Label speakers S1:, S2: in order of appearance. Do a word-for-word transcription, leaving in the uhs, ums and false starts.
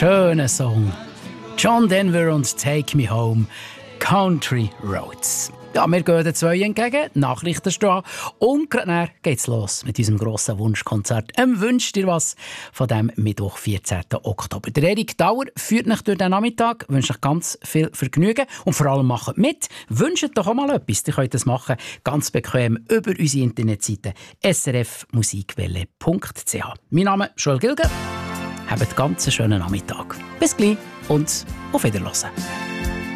S1: schöner Song. John Denver und Take Me Home, Country Roads. Ja, wir gehen den zwei entgegen, Nachrichten stehen an und gerade nachher geht's los mit unserem grossen Wunschkonzert. Ähm, wünscht dir was von dem Mittwoch, vierzehnten Oktober. Der Erik Dauer führt euch durch den Nachmittag, wünscht euch ganz viel Vergnügen und vor allem macht mit. Wünscht doch auch mal etwas. Ihr könnt das machen, ganz bequem über unsere Internetseite s r f musikwelle punkt c h. Mein Name ist Joel Gilgen. Habt einen ganz schönen Nachmittag. Bis gleich und auf Wiederhören.